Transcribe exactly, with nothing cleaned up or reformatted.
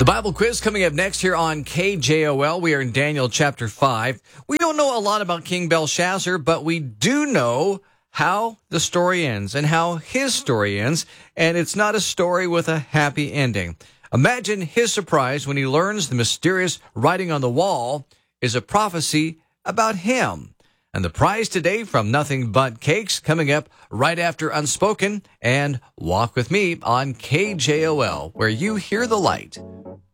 The Bible quiz coming up next here on K J O L. We are in Daniel chapter five. We don't know a lot about King Belshazzar, but we do know how the story ends and how his story ends, and it's not a story with a happy ending. Imagine his surprise when he learns the mysterious writing on the wall is a prophecy about him. And the prize today from Nothing But Cakes coming up right after Unspoken and Walk With Me on K J O L, where you hear the light.